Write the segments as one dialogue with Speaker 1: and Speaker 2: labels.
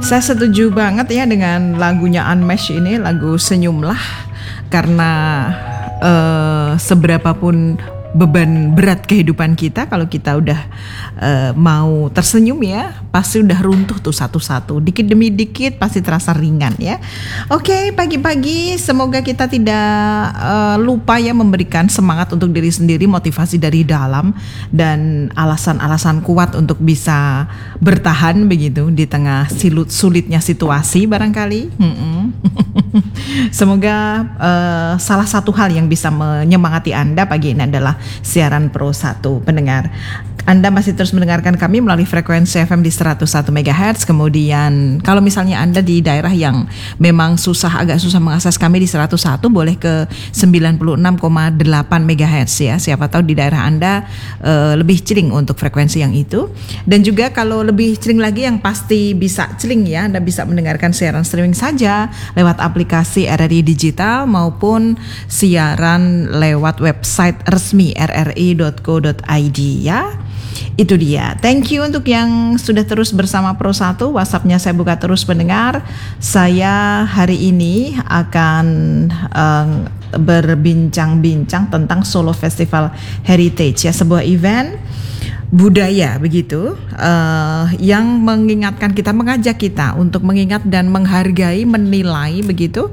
Speaker 1: Saya setuju banget ya dengan lagunya Unmesh ini, lagu Senyumlah, karena seberapapun beban berat kehidupan kita, kalau kita udah mau tersenyum ya, pasti udah runtuh tuh satu-satu. Dikit demi dikit pasti terasa ringan ya. Oke, pagi-pagi semoga kita tidak lupa ya memberikan semangat untuk diri sendiri, motivasi dari dalam, dan alasan-alasan kuat untuk bisa bertahan begitu di tengah sulitnya situasi barangkali. Semoga salah satu hal yang bisa menyemangati Anda pagi ini adalah siaran Pro 1 pendengar. Anda masih terus mendengarkan kami melalui frekuensi FM di 101 MHz. Kemudian kalau misalnya Anda di daerah yang memang agak susah mengakses kami di 101, boleh ke 96,8 MHz ya. Siapa tahu di daerah Anda lebih celing untuk frekuensi yang itu. Dan juga kalau lebih celing lagi, yang pasti bisa celing ya, Anda bisa mendengarkan siaran streaming saja lewat aplikasi RRI Digital maupun siaran lewat website resmi rri.co.id ya. Itu dia. Thank you untuk yang sudah terus bersama Pro 1. WhatsApp-nya saya buka terus pendengar. Saya hari ini akan berbincang-bincang tentang Solo Festival Heritage ya, sebuah event budaya begitu yang mengingatkan kita, mengajak kita untuk mengingat dan menghargai, menilai begitu,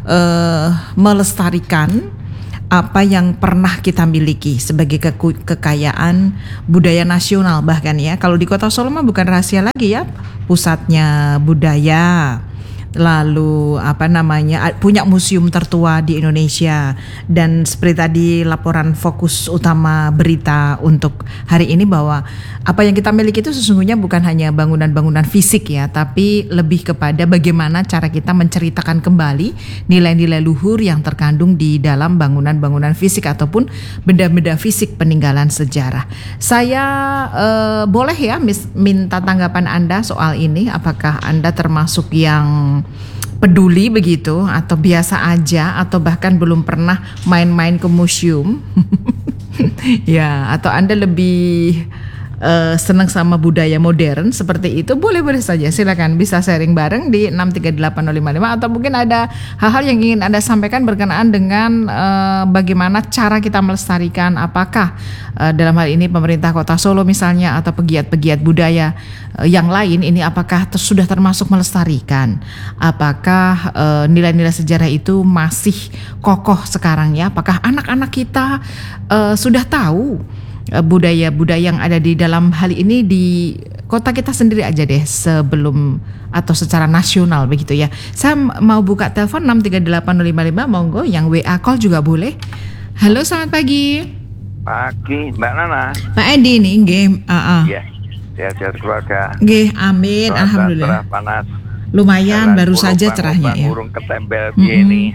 Speaker 1: melestarikan apa yang pernah kita miliki sebagai kekayaan budaya nasional bahkan ya. Kalau di Kota Solo mah bukan rahasia lagi ya, pusatnya budaya. Lalu punya museum tertua di Indonesia. Dan seperti tadi laporan fokus utama berita untuk hari ini, bahwa apa yang kita miliki itu sesungguhnya bukan hanya bangunan-bangunan fisik ya, tapi lebih kepada bagaimana cara kita menceritakan kembali nilai-nilai luhur yang terkandung di dalam bangunan-bangunan fisik ataupun benda-benda fisik peninggalan sejarah. Saya boleh ya minta tanggapan Anda soal ini. Apakah Anda termasuk yang peduli begitu, atau biasa aja, atau bahkan belum pernah main-main ke museum ya, atau Anda lebih senang sama budaya modern seperti itu? Boleh saja, silakan bisa sharing bareng di 6380555, atau mungkin ada hal-hal yang ingin Anda sampaikan berkenaan dengan bagaimana cara kita melestarikan. Apakah dalam hal ini pemerintah Kota Solo misalnya, atau pegiat-pegiat budaya yang lain ini, apakah sudah termasuk melestarikan? Apakah nilai-nilai sejarah itu masih kokoh sekarang ya? Apakah anak-anak kita sudah tahu budaya-budaya yang ada di dalam hal ini di kota kita sendiri aja deh, sebelum atau secara nasional begitu ya. Saya mau buka telepon 6380555, monggo, yang WA call juga boleh. Halo, selamat pagi.
Speaker 2: Pagi, Mbak Nana.
Speaker 1: Pak Edi nih, nggih,
Speaker 2: Iya, sehat-sehat keluarga.
Speaker 1: Nggih, amin, alhamdulillah.
Speaker 2: Cerah panas.
Speaker 1: Lumayan, baru saja cerahnya ya.
Speaker 2: Burung ketempel gini.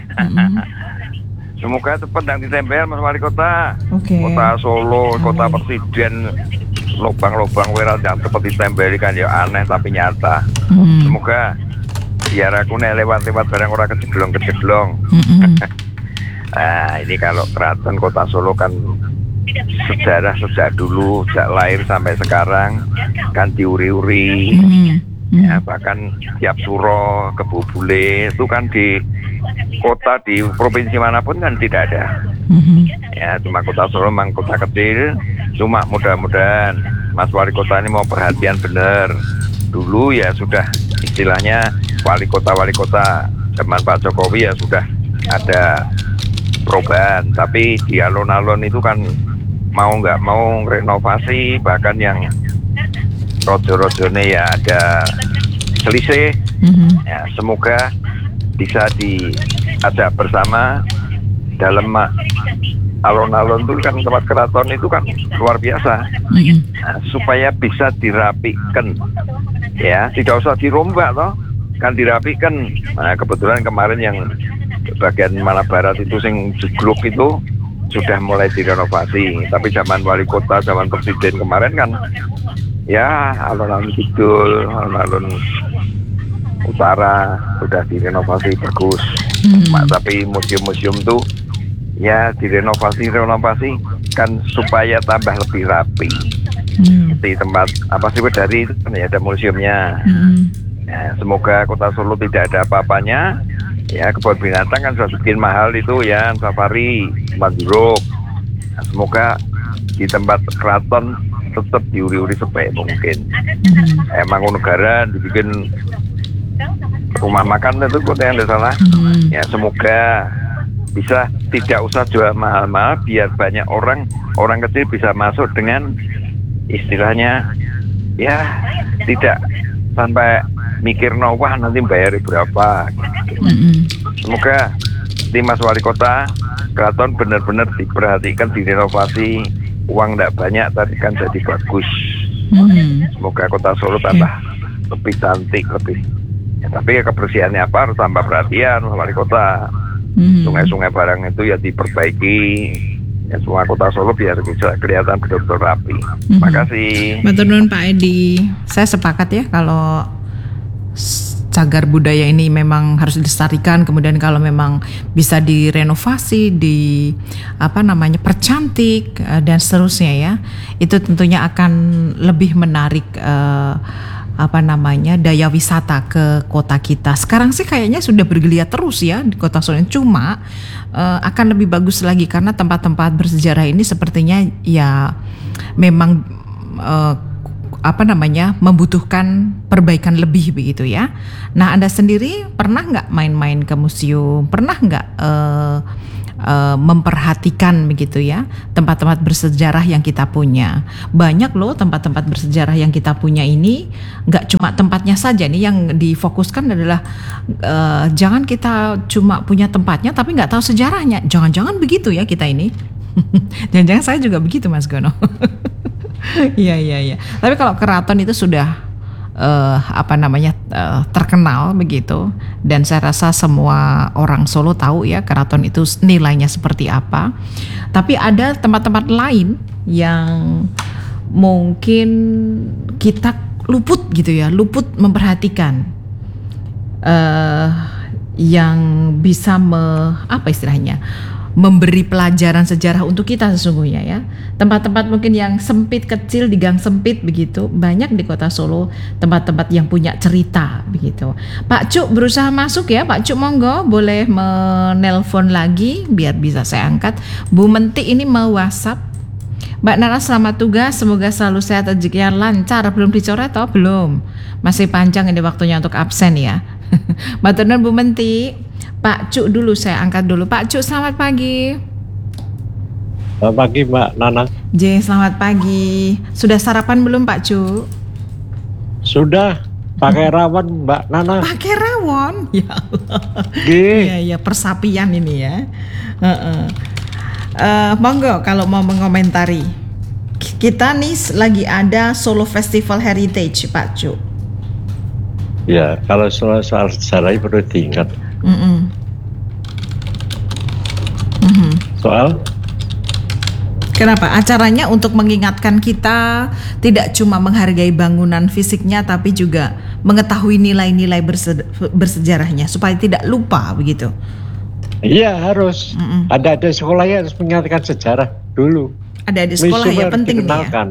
Speaker 2: Semoga cepat yang ditempel Mas Wali Kota. Kota Solo, Kota Presiden, lubang-lubang wiral yang cepat ditempeli kan ya, aneh tapi nyata. Semoga biar aku lewat-lewat barang orang kejeglong-kejeglong. Nah, ini kalau keraton Kota Solo kan sejarah sejak dulu, sejak lahir sampai sekarang kan diuri-uri. Ya, bahkan tiap suro, kebubule itu kan di kota, di provinsi manapun kan tidak ada. Ya, cuma Kota Solo memang kota kecil. Cuma mudah-mudahan Mas Wali Kota ini mau perhatian bener. Dulu ya sudah istilahnya wali kota zaman Pak Jokowi ya sudah ada perubahan, tapi di alun-alun itu kan mau nggak mau renovasi, bahkan yang rojo-rojone ya ada selisih. Ya, semoga bisa diajak bersama dalam alun-alun itu kan, tempat keraton itu kan luar biasa. Nah, supaya bisa dirapikan ya, tidak usah dirombak toh, kan dirapikan. Nah, kebetulan kemarin yang bagian mana barat itu sing jegluk itu sudah mulai direnovasi, tapi zaman wali kota, zaman presiden kemarin kan ya alun-alun kidul, alun-alun utara sudah direnovasi bagus. Tapi museum-museum tuh ya direnovasi kan supaya tambah lebih rapi. Di tempat apa sih dari itu kan ya ada museumnya. Nah, semoga Kota Solo tidak ada apa-apanya. Ya, kebun binatang kan sudah bikin mahal itu ya, safari, mangrove. Nah, semoga di tempat keraton tetap diuri-uri sebaik mungkin. Mangkunegara dibikin rumah makan itu kota yang tidak salah. Ya, semoga bisa tidak usah jual mahal-mahal biar banyak orang kecil bisa masuk dengan istilahnya ya tidak sampai mikir wah nanti bayar berapa. Semoga di Mas Wali Kota keraton benar-benar diperhatikan, direnovasi, uang tidak banyak tapi kan jadi bagus. Semoga Kota Solo tambah lebih cantik, lebih ya, tapi kebersihannya apa harus tambah perhatian Mas Wali Kota. Sungai-sungai barang itu ya diperbaiki ya, semua Kota Solo biar bisa kelihatan betul-betul rapi. Terima kasih.
Speaker 1: Matur nuwun Pak Edi. Saya sepakat ya kalau cagar budaya ini memang harus dilestarikan, kemudian kalau memang bisa direnovasi, percantik dan seterusnya ya, itu tentunya akan lebih menarik daya wisata ke kota kita. Sekarang sih kayaknya sudah bergeliat terus ya di Kota Solo, cuma akan lebih bagus lagi karena tempat-tempat bersejarah ini sepertinya ya memang membutuhkan perbaikan lebih begitu ya. Nah, Anda sendiri pernah nggak main-main ke museum? Pernah nggak memperhatikan begitu ya tempat-tempat bersejarah yang kita punya? Banyak loh tempat-tempat bersejarah yang kita punya ini, nggak cuma tempatnya saja nih yang difokuskan adalah jangan kita cuma punya tempatnya tapi nggak tahu sejarahnya. Jangan-jangan begitu ya kita ini. Jangan-jangan saya juga begitu Mas Gono. Iya. Tapi kalau keraton itu sudah terkenal begitu, dan saya rasa semua orang Solo tahu ya keraton itu nilainya seperti apa. Tapi ada tempat-tempat lain yang mungkin kita luput memperhatikan, yang bisa memberi pelajaran sejarah untuk kita sesungguhnya ya. Tempat-tempat mungkin yang sempit, kecil, di gang sempit begitu, banyak di Kota Solo tempat-tempat yang punya cerita begitu. Pak Cuk berusaha masuk ya, Pak Cuk monggo boleh menelpon lagi biar bisa saya angkat. Bu Menti ini mau WhatsApp. Mbak Nara selamat tugas, semoga selalu sehat rezekinya lancar. Belum dicoret toh? Belum. Masih panjang ini waktunya untuk absen ya. Matur nuwun Bu Menti. Pak Cuk dulu saya angkat dulu. Pak Cuk selamat pagi.
Speaker 3: Selamat pagi Mbak Nana.
Speaker 1: Selamat pagi. Sudah sarapan belum Pak Cuk?
Speaker 3: Sudah. Pakai rawon Mbak Nana.
Speaker 1: Pakai rawon? Ya Allah. Iya persapian ini ya. Monggo kalau mau mengomentari. Kita nih lagi ada Solo Festival Heritage Pak Cuk.
Speaker 3: Ya kalau soal sejarah perlu diingat. Soal?
Speaker 1: Kenapa? Acaranya untuk mengingatkan kita tidak cuma menghargai bangunan fisiknya, tapi juga mengetahui nilai-nilai bersejarahnya supaya tidak lupa begitu.
Speaker 3: Iya harus. Ada sekolah yang harus mengingatkan sejarah dulu.
Speaker 1: Ada di sekolah ya penting nih ya.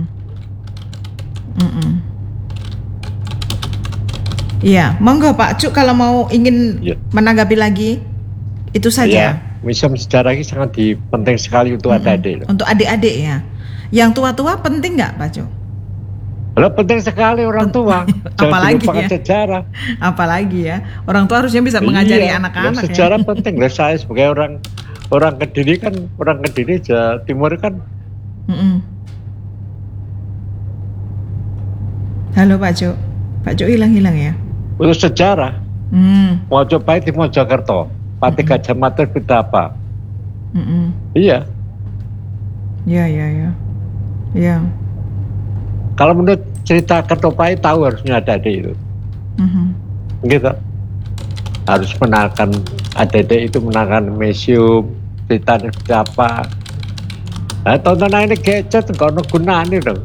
Speaker 1: Iya, monggo Pak Cuk kalau mau ingin menanggapi lagi itu saja.
Speaker 3: Iya, museum sejarah ini sangat penting sekali untuk adik-adik.
Speaker 1: Untuk adik-adik ya. Yang tua-tua penting nggak Pak Cuk?
Speaker 3: Kalau penting sekali orang tua.
Speaker 1: Apalagi ya.
Speaker 3: Sejarah.
Speaker 1: Apalagi ya. Orang tua harusnya bisa mengajari anak-anak.
Speaker 3: Sejarah penting. Lah saya sebagai orang Kediri kan, orang Kediri Jawa Timur kan.
Speaker 1: Halo Pak Cuk. Pak Cuk hilang ya.
Speaker 3: Untuk sejarah, Mojopahit di Mojokerto, Pati Gajah Mada beda apa? Iya.
Speaker 1: Iya.
Speaker 3: Kalau menurut cerita Kertopahit tahu harusnya ada itu. Gitu. Harus menangkan adik-adik itu menangkan museum, cerita apa. Nah, tontonan ini gadget nggak ada gunanya dong.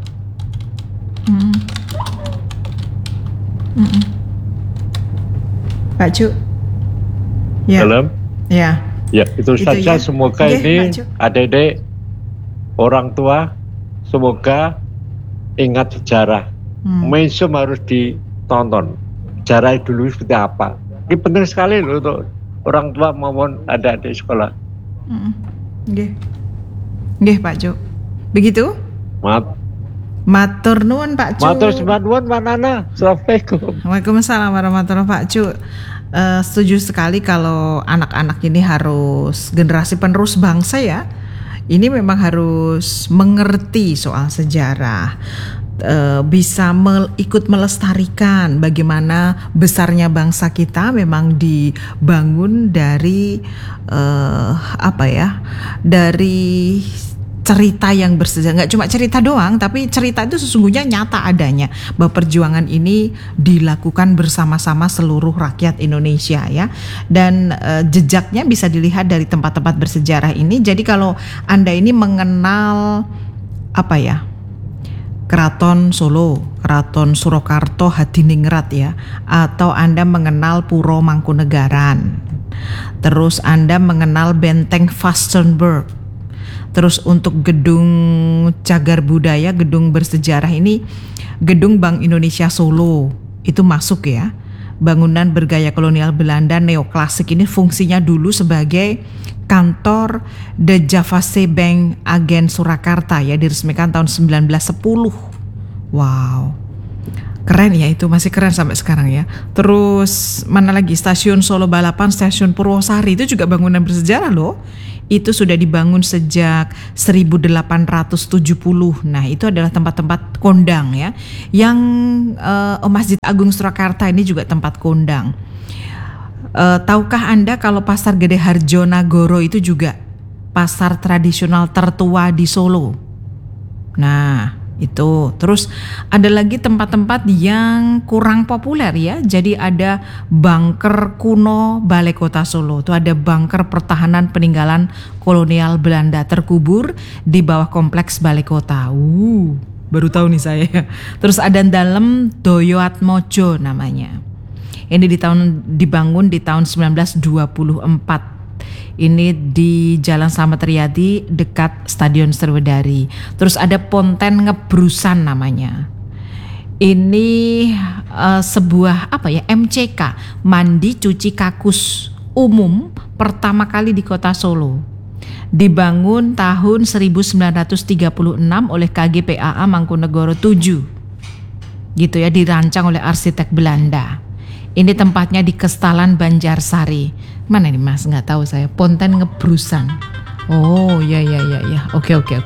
Speaker 1: Pak Cuk. Ya.
Speaker 3: Dalam?
Speaker 1: Ya.
Speaker 3: Ya, itu saja ya. Semoga ini adik-adik orang tua semoga ingat sejarah. Museum harus ditonton. sejarah dulu seperti apa. Ini penting sekali loh untuk orang tua maupun adik-adik sekolah.
Speaker 1: Nggih Pak Cuk. Begitu? Matur nuwun Pak Cuk.
Speaker 3: Matur nuwun Pak Nana. Assalamualaikum.
Speaker 1: Waalaikumsalam warahmatullahi wabarakatuh Pak Cuk. Setuju sekali kalau anak-anak ini harus generasi penerus bangsa ya. Ini memang harus mengerti soal sejarah, bisa ikut melestarikan bagaimana besarnya bangsa kita memang dibangun dari dari cerita yang bersejarah. Nggak cuma cerita doang, tapi cerita itu sesungguhnya nyata adanya bahwa perjuangan ini dilakukan bersama-sama seluruh rakyat Indonesia ya. Dan jejaknya bisa dilihat dari tempat-tempat bersejarah ini. Jadi kalau Anda ini mengenal Keraton Solo, Keraton Surakarta Hadiningrat ya, atau Anda mengenal Puro Mangkunegaran, terus Anda mengenal Benteng Vastenburg, terus untuk gedung cagar budaya, gedung bersejarah ini, gedung Bank Indonesia Solo itu masuk ya. Bangunan bergaya kolonial Belanda neoklasik ini fungsinya dulu sebagai kantor The Javase Bank Agen Surakarta ya, diresmikan tahun 1910. Wow, keren ya, itu masih keren sampai sekarang ya. Terus mana lagi, Stasiun Solo Balapan, Stasiun Purwosari itu juga bangunan bersejarah loh. Itu sudah dibangun sejak 1870. Nah itu adalah tempat-tempat kondang ya. Yang Masjid Agung Surakarta ini juga tempat kondang. Tahukah Anda kalau Pasar Gede Harjonagoro itu juga pasar tradisional tertua di Solo? Nah itu, terus ada lagi tempat-tempat yang kurang populer ya. Jadi ada bunker kuno Balai Kota Solo. Itu ada bunker pertahanan peninggalan kolonial Belanda terkubur di bawah kompleks Balai Kota. Baru tahu nih saya. Terus ada dalam Doyoatmojo namanya. Ini dibangun di tahun 1924. Ini di Jalan Slamet Riyadi dekat Stadion Sriwedari. Terus ada Ponten Ngebrusan namanya. Ini sebuah MCK, mandi cuci kakus umum pertama kali di Kota Solo. Dibangun tahun 1936 oleh KGPAA Mangkunegoro 7. Gitu ya, dirancang oleh arsitek Belanda. Ini tempatnya di Kestalan Banjarsari. Mana nih Mas? Nggak tahu saya. Ponten Ngebrusan. Oh ya. Oke. Oke.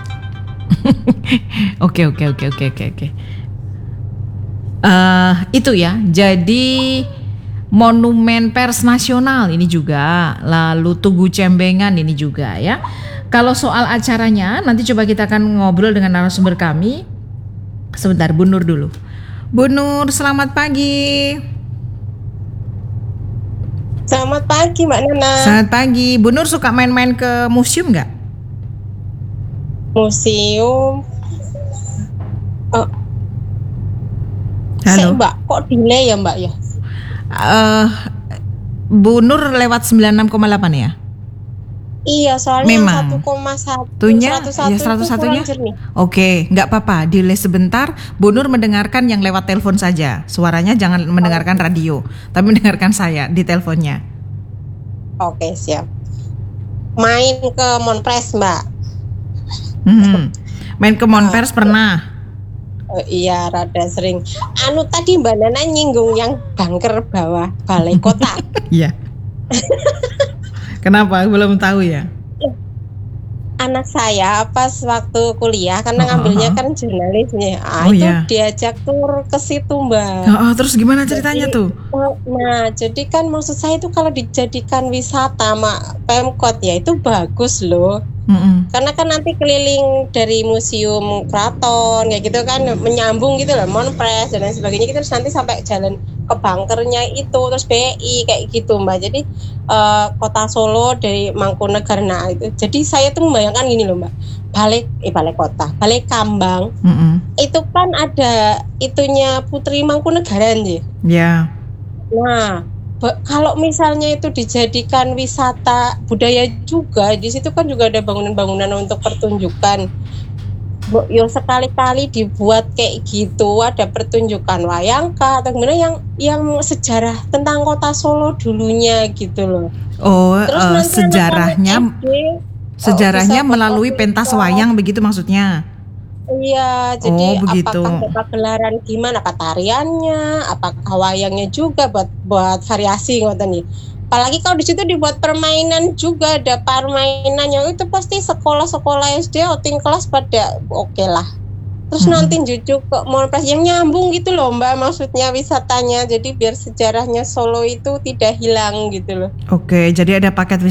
Speaker 1: Itu ya. Jadi Monumen Pers Nasional ini juga. Lalu Tugu Cembengan ini juga ya. Kalau soal acaranya nanti coba kita akan ngobrol dengan narasumber kami. Sebentar, Bu Nur dulu. Bu Nur, selamat pagi.
Speaker 4: Selamat pagi Mbak Nana.
Speaker 1: Selamat pagi. Bu Nur suka main-main ke museum nggak?
Speaker 4: Museum.
Speaker 1: Halo
Speaker 4: Mbak, kok delay ya Mbak ya?
Speaker 1: Bu Nur lewat 96,8 ya?
Speaker 4: Iya, soalnya
Speaker 1: memang
Speaker 4: 1,1-nya
Speaker 1: ya 101-nya. Oke, nggak apa-apa, delay sebentar. Bu Nur mendengarkan yang lewat telepon saja. Suaranya jangan mendengarkan radio, tapi mendengarkan saya di teleponnya.
Speaker 4: Oke, siap. Main ke Monpres, Mbak.
Speaker 1: Main ke Monpres pernah?
Speaker 4: Iya, rada sering. Tadi Mbak Nana nyinggung yang bunker bawah Balai Kota.
Speaker 1: Iya. Kenapa? Belum tahu ya?
Speaker 4: Anak saya pas waktu kuliah, karena ngambilnya kan jurnalisnya, diajak tur ke situ Mbak.
Speaker 1: Terus gimana ceritanya tuh?
Speaker 4: Nah, jadi kan maksud saya itu kalau dijadikan wisata sama Pemkot ya itu bagus loh. Karena kan nanti keliling dari museum keraton kayak gitu kan, menyambung gitu loh, Monpres dan lain sebagainya, kita terus nanti sampai jalan ke bunkernya itu, terus BI kayak gitu Mbak. Jadi Kota Solo dari Mangkunegaran. Nah itu, jadi saya tuh membayangkan gini loh Mbak, Balai Kota, Balai Kambang, itu kan ada itunya Putri Mangkunegaran sih.
Speaker 1: Ya.
Speaker 4: Nah, kalau misalnya itu dijadikan wisata budaya juga, di situ kan juga ada bangunan-bangunan untuk pertunjukan. yo sekali-kali dibuat kayak gitu, ada pertunjukan wayangkah atau gimana yang sejarah tentang kota Solo dulunya gitu loh.
Speaker 1: Oh,
Speaker 4: Terus
Speaker 1: sejarahnya melalui pentas wayang begitu maksudnya?
Speaker 4: Iya, jadi
Speaker 1: begitu.
Speaker 4: apakah pagelaran gimana, apa tariannya, apakah wayangnya juga buat variasi ngoten nih. Apalagi kalau di situ dibuat permainan juga, ada permainannya itu pasti sekolah-sekolah SD outing kelas pada oke lah. Terus nanti jujuk ke Monpres yang nyambung gitu loh Mbak, maksudnya wisatanya. Jadi biar sejarahnya Solo itu tidak hilang gitu loh.
Speaker 1: Oke, jadi ada paket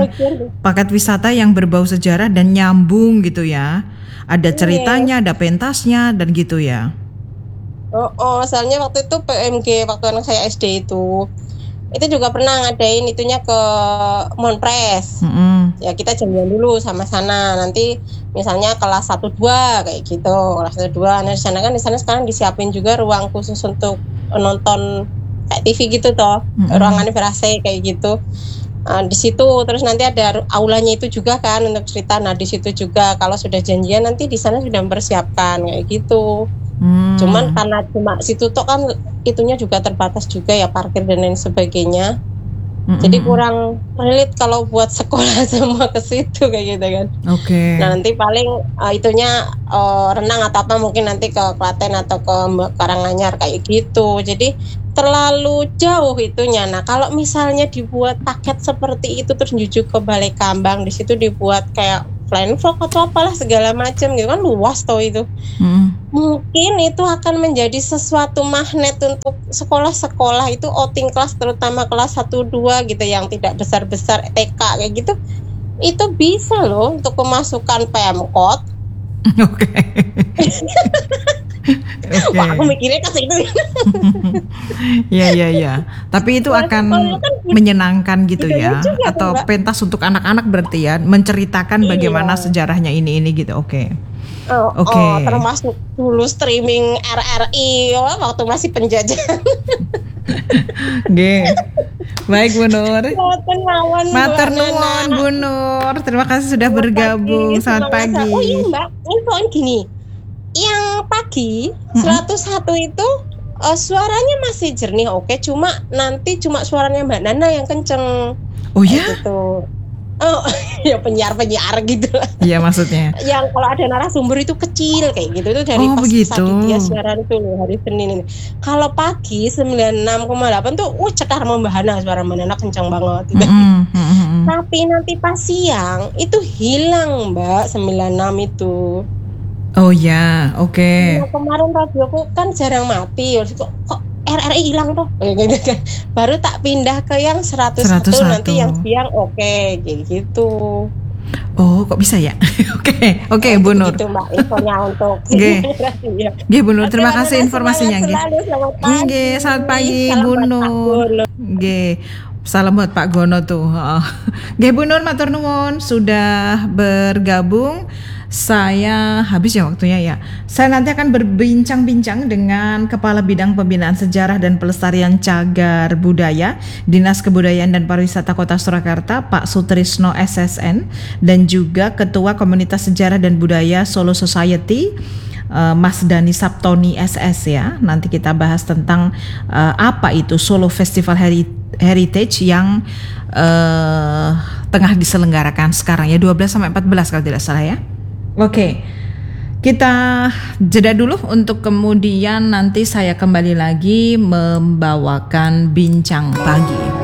Speaker 1: wisata yang berbau sejarah dan nyambung gitu ya. Ada ceritanya, ada pentasnya dan gitu ya.
Speaker 4: Soalnya waktu itu PMG waktu anak saya SD itu juga pernah ngadain itunya ke Monpres. Ya kita janjian dulu sama sana. Nanti misalnya kelas 1-2 kayak gitu. Kelas 1-2. Nah di sana sekarang disiapin juga ruang khusus untuk nonton kayak TV gitu toh. Ruang anniversary kayak gitu. Di situ terus nanti ada aulanya itu juga kan untuk cerita. Nah di situ juga kalau sudah janjian nanti di sana sudah mempersiapkan kayak gitu. Cuman karena cuma situ toh kan itunya juga terbatas juga ya, parkir dan lain sebagainya. Jadi kurang relate kalau buat sekolah semua ke situ kayak gitu kan.
Speaker 1: Oke.
Speaker 4: Nah nanti paling itunya renang atau apa mungkin nanti ke Klaten atau ke Karanganyar kayak gitu. Jadi terlalu jauh itunya. Nah kalau misalnya dibuat paket seperti itu terus jujuk ke Balai Kambang, di situ dibuat kayak flying vlog atau apalah segala macam gitu kan, luas toh itu. Mungkin itu akan menjadi sesuatu magnet untuk sekolah-sekolah itu outing kelas, terutama kelas 1-2 gitu yang tidak besar-besar TK kayak gitu. Itu bisa loh untuk pemasukan Pemkot.
Speaker 1: Oke.
Speaker 4: Wah, aku mikirnya ke situ.
Speaker 1: Ya. Tapi itu akan menyenangkan gitu ya. Atau pentas untuk anak-anak berarti ya, menceritakan bagaimana sejarahnya ini gitu. Oke.
Speaker 4: Termasuk dulu streaming RRI waktu masih penjajahan.
Speaker 1: Baik Bu Nur. Matur nuwun Bu Nur. Terima kasih sudah bergabung. Selamat pagi.
Speaker 4: Oh iya Mbak, infoin gini. Yang pagi 101 itu suaranya masih jernih oke, cuma suaranya Mbak Nana yang kenceng.
Speaker 1: Oh ya?
Speaker 4: Gitu. Oh ya penyiar gitu lah.
Speaker 1: Iya maksudnya.
Speaker 4: Yang kalau ada narasumber itu kecil kayak gitu itu dari pas dia siaran itu loh hari Senin ini. Kalau pagi 96,8 tuh cetar membahana suara Mbak Nana kencang banget. Tapi nanti pas siang itu hilang Mbak 96 itu.
Speaker 1: Oh ya, oke.
Speaker 4: Nah, kemarin radioku kan jarang mati, kok RRI hilang tuh, gitu kan. Baru tak pindah ke yang 101. Nanti yang siang oke, gitu.
Speaker 1: Oh, kok bisa ya? Oke, Bu Nur.
Speaker 4: Itu Mbak infonya untuk.
Speaker 1: Nggih, Bu Nur, terima kasih informasinya nggih. Nggih, selamat pagi Bu Nur. Nggih. Salam buat Pak Gono tuh. Nggih Bu Nur, matur nuwun sudah bergabung. Saya habis ya waktunya ya. Saya nanti akan berbincang-bincang dengan Kepala Bidang Pembinaan Sejarah dan Pelestarian Cagar Budaya Dinas Kebudayaan dan Pariwisata Kota Surakarta, Pak Sutrisno SSN, dan juga Ketua Komunitas Sejarah dan Budaya Solo Society, Mas Dani Saptoni SS ya. Nanti kita bahas tentang apa itu Solo Festival Heritage yang tengah diselenggarakan sekarang ya, 12-14 kalau tidak salah ya. Oke, kita jeda dulu untuk kemudian nanti saya kembali lagi membawakan bincang pagi.